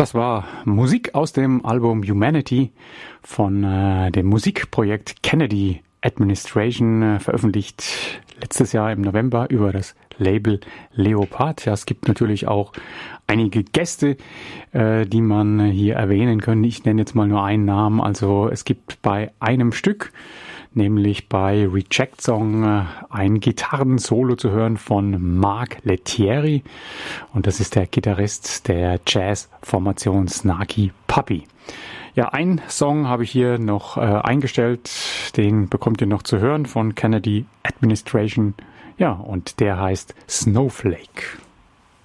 Das war Musik aus dem Album Humanity von dem Musikprojekt Kennedy Administration, veröffentlicht letztes Jahr im November über das Label Leopard. Ja, es gibt natürlich auch einige Gäste, die man hier erwähnen kann. Ich nenne jetzt mal nur einen Namen. Also es gibt bei einem Stück, nämlich bei Reject Song, ein Gitarrensolo zu hören von Mark Lettieri. Und das ist der Gitarrist der Jazz-Formation Snarky Puppy. Ja, ein Song habe ich hier noch eingestellt, den bekommt ihr noch zu hören von Kennedy Administration. Ja, und der heißt Snowflake.